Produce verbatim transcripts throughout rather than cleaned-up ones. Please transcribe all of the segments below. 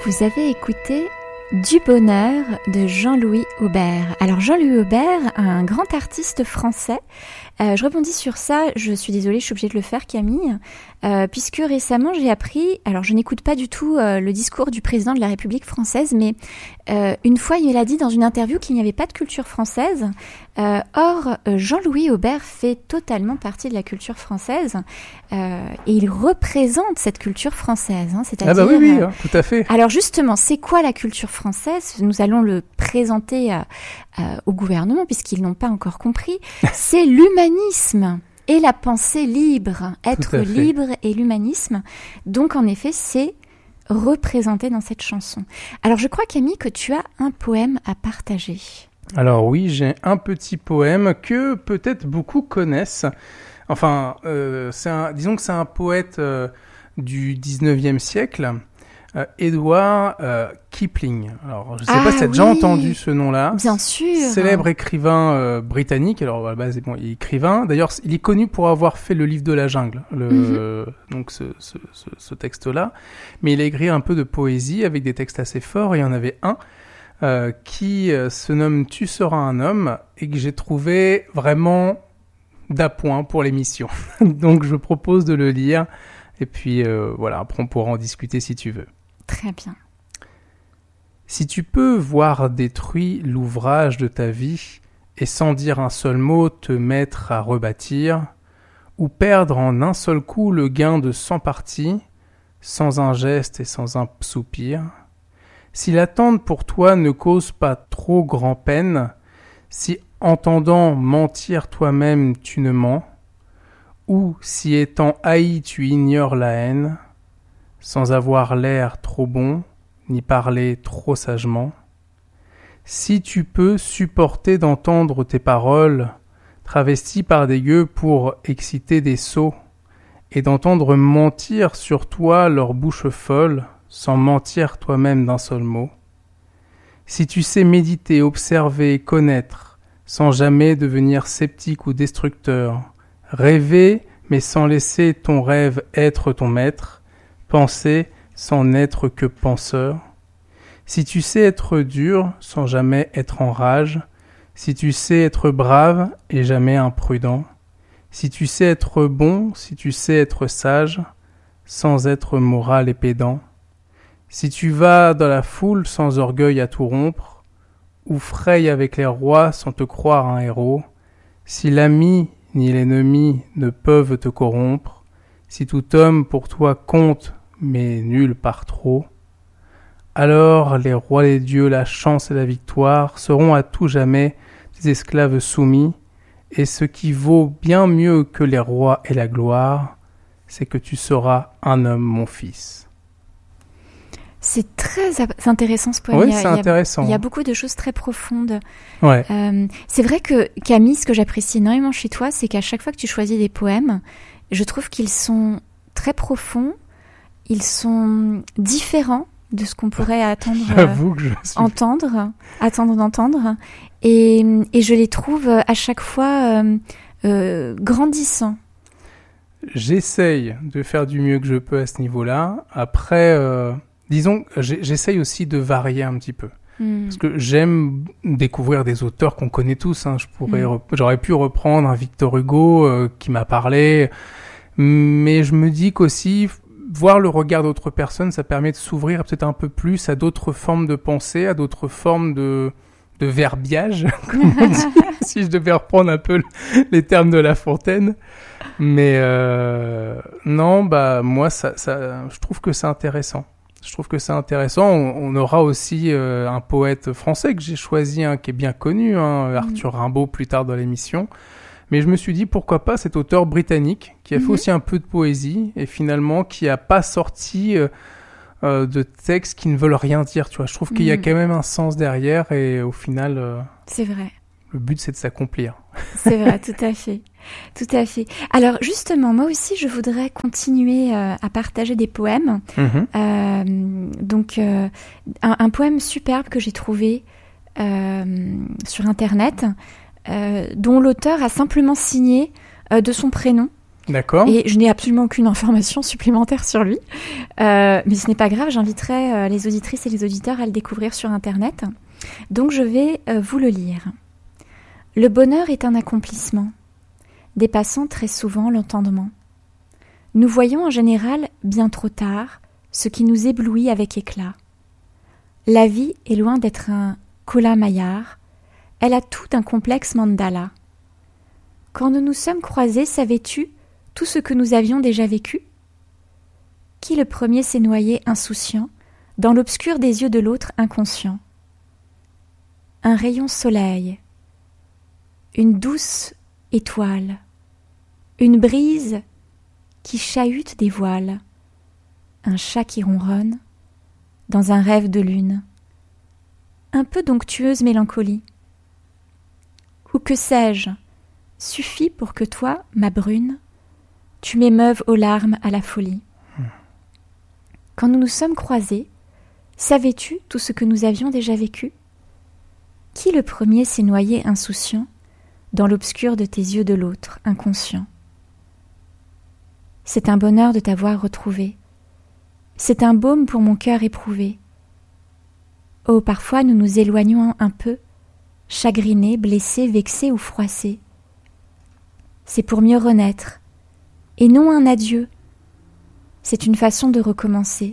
Vous avez écouté Du bonheur de Jean-Louis Aubert. Alors Jean-Louis Aubert, un grand artiste français. Euh, je rebondis sur ça, je suis désolée, je suis obligée de le faire Camille, euh, puisque récemment j'ai appris, alors je n'écoute pas du tout euh, le discours du président de la République française, mais euh, une fois il a dit dans une interview qu'il n'y avait pas de culture française. Euh, or, Jean-Louis Aubert fait totalement partie de la culture française euh, et il représente cette culture française. Hein, c'est-à-dire, ah bah oui, oui, euh, hein, tout à fait. Alors justement, c'est quoi la culture française ? Nous allons le présenter euh, euh, au gouvernement puisqu'ils n'ont pas encore compris. C'est l'humanisme et la pensée libre. Être libre et l'humanisme. Donc en effet, c'est représenté dans cette chanson. Alors je crois Camille que tu as un poème à partager. Alors oui, j'ai un petit poème que peut-être beaucoup connaissent. Enfin, euh, c'est un, disons que c'est un poète euh, du dix-neuvième siècle, euh, Edward euh, Kipling. Alors, je ne sais ah, pas si tu as oui. déjà entendu ce nom-là. Bien sûr. Célèbre écrivain euh, britannique. Alors, à la base, bon, il est écrivain. D'ailleurs, il est connu pour avoir fait le livre de la jungle, le, mm-hmm. donc ce, ce, ce, ce texte-là. Mais il a écrit un peu de poésie avec des textes assez forts. Il y en avait un Euh, qui euh, se nomme « Tu seras un homme » et que j'ai trouvé vraiment d'appoint pour l'émission. Donc je propose de le lire et puis euh, voilà, après on pourra en discuter si tu veux. Très bien. Si tu peux voir détruit l'ouvrage de ta vie et sans dire un seul mot te mettre à rebâtir, ou perdre en un seul coup le gain de cent parties, sans un geste et sans un soupir, si l'attente pour toi ne cause pas trop grand peine, si entendant mentir toi-même tu ne mens, ou si étant haï tu ignores la haine, sans avoir l'air trop bon, ni parler trop sagement, si tu peux supporter d'entendre tes paroles, travesties par des gueux pour exciter des sots, et d'entendre mentir sur toi leur bouche folle, sans mentir toi-même d'un seul mot. Si tu sais méditer, observer, connaître, sans jamais devenir sceptique ou destructeur, rêver, mais sans laisser ton rêve être ton maître, penser sans n'être que penseur, si tu sais être dur, sans jamais être en rage, si tu sais être brave et jamais imprudent, si tu sais être bon, si tu sais être sage, sans être moral et pédant, si tu vas dans la foule sans orgueil à tout rompre, ou fraye avec les rois sans te croire un héros, si l'ami ni l'ennemi ne peuvent te corrompre, si tout homme pour toi compte, mais nul par trop, alors les rois des dieux, la chance et la victoire seront à tout jamais des esclaves soumis, et ce qui vaut bien mieux que les rois et la gloire, c'est que tu seras un homme, mon fils. C'est très intéressant ce poème. Oui, il y a, c'est intéressant. Il y a beaucoup de choses très profondes. Ouais. Euh, c'est vrai que Camille, ce que j'apprécie énormément chez toi, c'est qu'à chaque fois que tu choisis des poèmes, je trouve qu'ils sont très profonds, ils sont différents de ce qu'on pourrait attendre, J'avoue que je suis... entendre, attendre d'entendre, et, et je les trouve à chaque fois euh, euh, grandissants. J'essaye de faire du mieux que je peux à ce niveau-là. Après, euh, disons, j'essaye aussi de varier un petit peu. Mmh. Parce que j'aime découvrir des auteurs qu'on connaît tous. Hein. Je pourrais, mmh. rep- j'aurais pu reprendre un Victor Hugo euh, qui m'a parlé. Mais je me dis qu'aussi, voir le regard d'autres personnes, ça permet de s'ouvrir peut-être un peu plus à d'autres formes de pensée, à d'autres formes de, de verbiage, comme on dit, si je devais reprendre un peu les termes de La Fontaine. Mais euh, non, bah moi, ça, ça, je trouve que c'est intéressant. Je trouve que c'est intéressant. On, on aura aussi euh, un poète français que j'ai choisi, hein, qui est bien connu, hein, Arthur Rimbaud, plus tard dans l'émission. Mais je me suis dit, pourquoi pas cet auteur britannique qui a mm-hmm. fait aussi un peu de poésie et finalement qui n'a pas sorti euh, euh, de textes qui ne veulent rien dire. Tu vois, je trouve mm. qu'il y a quand même un sens derrière et au final... Euh, c'est vrai. Le but, c'est de s'accomplir. C'est vrai, tout à fait. Tout à fait. Alors, justement, moi aussi, je voudrais continuer euh, à partager des poèmes. Mm-hmm. Euh, donc, euh, un, un poème superbe que j'ai trouvé euh, sur Internet, euh, dont l'auteur a simplement signé euh, de son prénom. D'accord. Et je n'ai absolument aucune information supplémentaire sur lui. Euh, mais ce n'est pas grave, j'inviterai euh, les auditrices et les auditeurs à le découvrir sur Internet. Donc je vais euh, vous le lire. Le bonheur est un accomplissement, dépassant très souvent l'entendement. Nous voyons en général bien trop tard ce qui nous éblouit avec éclat. La vie est loin d'être un Kola Maillard, elle a tout un complexe mandala. Quand nous nous sommes croisés, savais-tu tout ce que nous avions déjà vécu? Qui le premier s'est noyé insouciant dans l'obscur des yeux de l'autre inconscient? Un rayon soleil, une douce étoile, une brise qui chahute des voiles, un chat qui ronronne dans un rêve de lune, un peu d'onctueuse mélancolie. Ou que sais-je, suffit pour que toi, ma brune, tu m'émeuves aux larmes à la folie. Mmh. Quand nous nous sommes croisés, savais-tu tout ce que nous avions déjà vécu? Qui le premier s'est noyé insouciant dans l'obscur de tes yeux de l'autre, inconscient? C'est un bonheur de t'avoir retrouvé. C'est un baume pour mon cœur éprouvé. Oh, parfois nous nous éloignons un peu, chagrinés, blessés, vexés ou froissés. C'est pour mieux renaître, et non un adieu. C'est une façon de recommencer.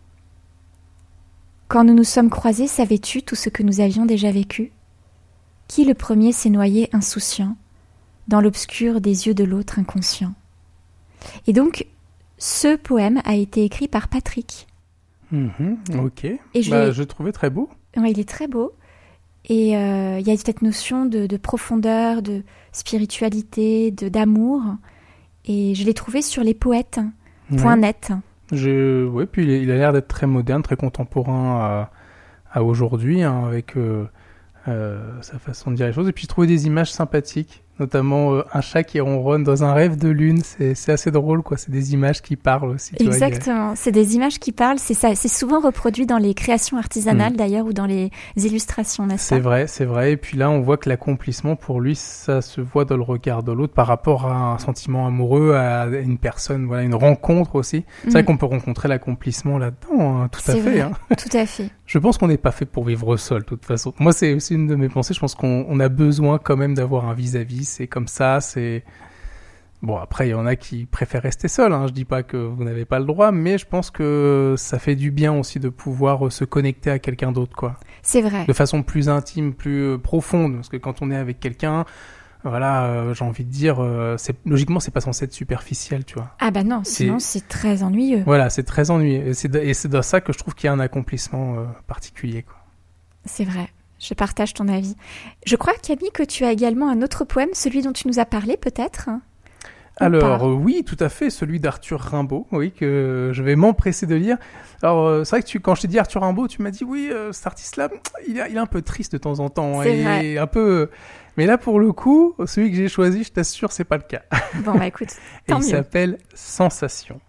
Quand nous nous sommes croisés, savais-tu tout ce que nous avions déjà vécu? Qui le premier s'est noyé insouciant dans l'obscur des yeux de l'autre inconscient? Et donc, ce poème a été écrit par Patrick. Mmh, ok, et je, bah, je le trouvais très beau. Ouais, il est très beau. Et euh, il y a cette notion de, de profondeur, de spiritualité, de, d'amour. Et je l'ai trouvé sur lespoètes point net. Ouais. Je... Ouais, puis il, est, il a l'air d'être très moderne, très contemporain à, à aujourd'hui, hein, avec euh, euh, sa façon de dire les choses. Et puis je trouvais des images sympathiques, notamment euh, un chat qui ronronne dans un rêve de lune. C'est, c'est assez drôle, quoi. C'est des images qui parlent aussi. Tu Exactement, vois, a... c'est des images qui parlent. C'est, ça, c'est souvent reproduit dans les créations artisanales, mmh. d'ailleurs, ou dans les illustrations, n'est-ce C'est pas? vrai, c'est vrai. Et puis là, on voit que l'accomplissement, pour lui, ça se voit dans le regard de l'autre par rapport à un sentiment amoureux, à une personne, voilà, une rencontre aussi. C'est mmh. vrai qu'on peut rencontrer l'accomplissement là-dedans, hein, tout c'est à fait. Vrai, hein. Tout à fait. Je pense qu'on n'est pas fait pour vivre seul, de toute façon. Moi, c'est aussi une de mes pensées. Je pense qu'on on a besoin quand même d'avoir un vis-à-vis. C'est comme ça, c'est... Bon, après, il y en a qui préfèrent rester seuls. Hein. Je dis pas que vous n'avez pas le droit, mais je pense que ça fait du bien aussi de pouvoir se connecter à quelqu'un d'autre, quoi. C'est vrai. De façon plus intime, plus profonde. Parce que quand on est avec quelqu'un... Voilà, euh, j'ai envie de dire, euh, c'est, logiquement, c'est pas censé être superficiel, tu vois. Ah bah non, sinon c'est, c'est très ennuyeux. Voilà, c'est très ennuyeux. Et c'est, et c'est dans ça que je trouve qu'il y a un accomplissement euh, particulier, quoi. C'est vrai, je partage ton avis. Je crois, Camille, que tu as également un autre poème, celui dont tu nous as parlé, peut-être? Alors, euh, oui, tout à fait, celui d'Arthur Rimbaud, oui, que je vais m'empresser de lire. Alors, euh, c'est vrai que tu, quand je t'ai dit Arthur Rimbaud, tu m'as dit, oui, euh, cet artiste-là, il est, il est un peu triste de temps en temps. C'est il vrai. est un peu... Mais là, pour le coup, celui que j'ai choisi, je t'assure, c'est pas le cas. Bon, bah écoute, tant Et mieux. Il s'appelle Sensation.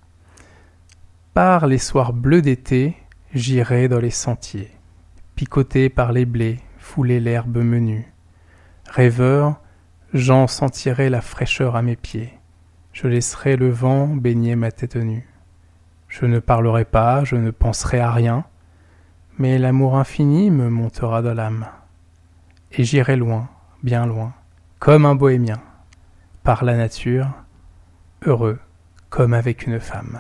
Par les soirs bleus d'été, j'irai dans les sentiers, picoté par les blés, fouler l'herbe menue. Rêveur, j'en sentirai la fraîcheur à mes pieds. Je laisserai le vent baigner ma tête nue. Je ne parlerai pas, je ne penserai à rien, mais l'amour infini me montera dans l'âme. Et j'irai loin, bien loin, comme un bohémien, par la nature, heureux comme avec une femme.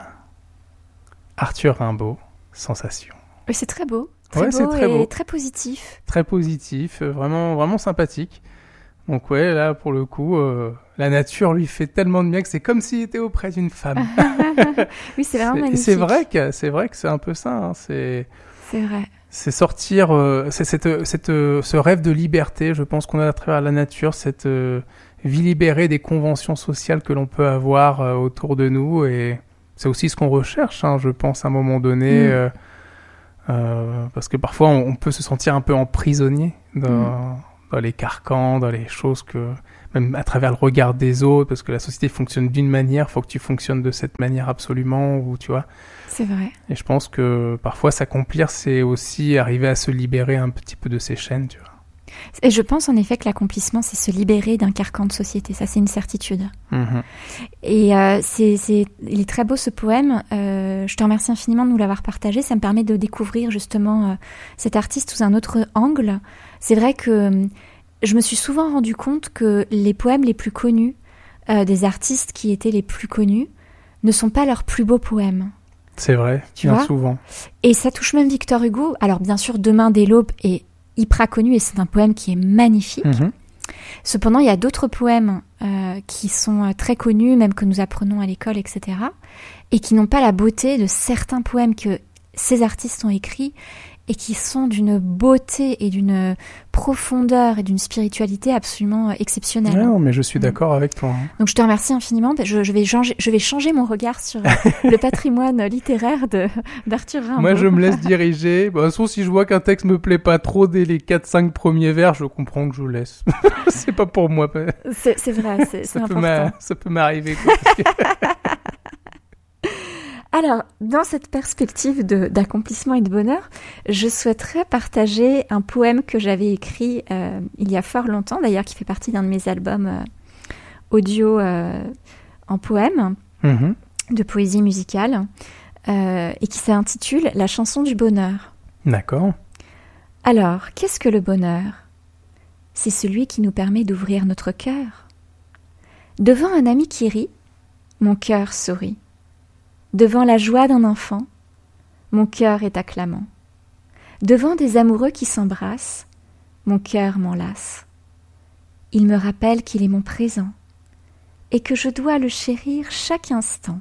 Arthur Rimbaud, Sensation. C'est très beau, très ouais, beau c'est très et beau. très positif. Très positif, vraiment, vraiment sympathique. Donc ouais, là pour le coup, euh, la nature lui fait tellement de bien que c'est comme s'il était auprès d'une femme. Oui, c'est vraiment c'est, magnifique. Et c'est vrai que c'est vrai que c'est un peu ça. Hein, c'est c'est vrai. C'est sortir, euh, c'est cette, cette, euh, ce rêve de liberté. Je pense qu'on a à travers la nature cette euh, vie libérée des conventions sociales que l'on peut avoir euh, autour de nous, et c'est aussi ce qu'on recherche. Hein, je pense à un moment donné, mmh. euh, euh, parce que parfois on, on peut se sentir un peu emprisonné dans mmh. dans les carcans, dans les choses que, même à travers le regard des autres, parce que la société fonctionne d'une manière, faut que tu fonctionnes de cette manière absolument, ou tu vois. C'est vrai. Et je pense que parfois s'accomplir, c'est aussi arriver à se libérer un petit peu de ces chaînes, tu vois. Et je pense en effet que l'accomplissement, c'est se libérer d'un carcan de société. Ça, c'est une certitude. Mmh. Et euh, c'est, c'est, il est très beau ce poème. Euh, je te remercie infiniment de nous l'avoir partagé. Ça me permet de découvrir justement euh, cet artiste sous un autre angle. C'est vrai que euh, je me suis souvent rendu compte que les poèmes les plus connus euh, des artistes qui étaient les plus connus ne sont pas leurs plus beaux poèmes. C'est vrai, tu bien vois souvent. Et ça touche même Victor Hugo. Alors bien sûr, Demain dès l'aube est hyper connu et c'est un poème qui est magnifique. Mmh. Cependant, il y a d'autres poèmes euh, qui sont euh, très connus, même que nous apprenons à l'école, et cetera, et qui n'ont pas la beauté de certains poèmes que ces artistes ont écrits et qui sont d'une beauté et d'une profondeur et d'une spiritualité absolument euh, exceptionnelle. Non, mais je suis d'accord mmh. avec toi. Hein. Donc je te remercie infiniment. Je, je, vais, changer, je vais changer mon regard sur euh, le patrimoine littéraire de, d'Arthur Rimbaud. Moi, je me laisse diriger. Bah, de toute façon, si je vois qu'un texte me plaît pas trop dès les quatre cinq premiers vers, je comprends que je laisse. C'est pas pour moi. C'est, c'est vrai, c'est, c'est ça important. Peut m'a... Ça peut m'arriver. Quoi, que... Alors, dans cette perspective de, d'accomplissement et de bonheur, je souhaiterais partager un poème que j'avais écrit euh, il y a fort longtemps, d'ailleurs, qui fait partie d'un de mes albums euh, audio euh, en poème, mmh. de poésie musicale, euh, et qui s'intitule « La chanson du bonheur ». D'accord. Alors, qu'est-ce que le bonheur ? C'est celui qui nous permet d'ouvrir notre cœur. Devant un ami qui rit, mon cœur sourit. Devant la joie d'un enfant, mon cœur est acclamant. Devant des amoureux qui s'embrassent, mon cœur m'enlace. Il me rappelle qu'il est mon présent et que je dois le chérir chaque instant.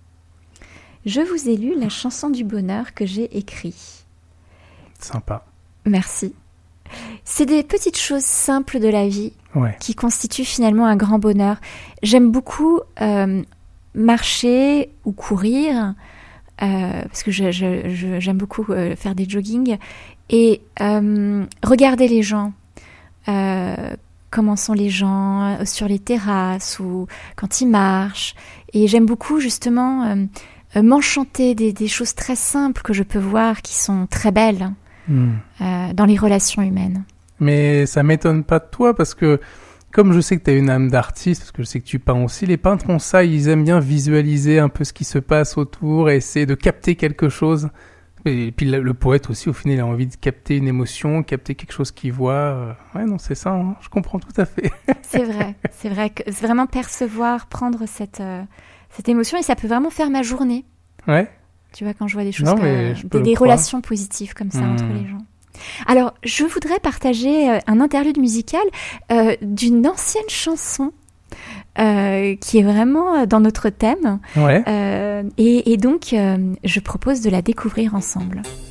Je vous ai lu la chanson du bonheur que j'ai écrite. Sympa. Merci. C'est des petites choses simples de la vie ouais. qui constituent finalement un grand bonheur. J'aime beaucoup... Euh, marcher ou courir, euh, parce que je, je, je, j'aime beaucoup euh, faire des joggings, et euh, regarder les gens, euh, comment sont les gens sur les terrasses ou quand ils marchent. Et j'aime beaucoup justement euh, m'enchanter des, des choses très simples que je peux voir qui sont très belles mmh. euh, dans les relations humaines. Mais ça m'étonne pas de toi parce que comme je sais que tu as une âme d'artiste, parce que je sais que tu peins aussi, les peintres ont ça, ils aiment bien visualiser un peu ce qui se passe autour et essayer de capter quelque chose. Et puis le, le poète aussi, au final, il a envie de capter une émotion, capter quelque chose qu'il voit. Ouais, non, c'est ça, hein, je comprends tout à fait. C'est vrai, c'est vrai que c'est vraiment percevoir, prendre cette, euh, cette émotion et ça peut vraiment faire ma journée. Ouais. Tu vois, quand je vois des choses, non, comme, mais des, des relations positives comme ça mmh. entre les gens. Alors, je voudrais partager euh, un interlude musical euh, d'une ancienne chanson euh, qui est vraiment dans notre thème. Ouais. Euh, et, et donc, euh, je propose de la découvrir ensemble.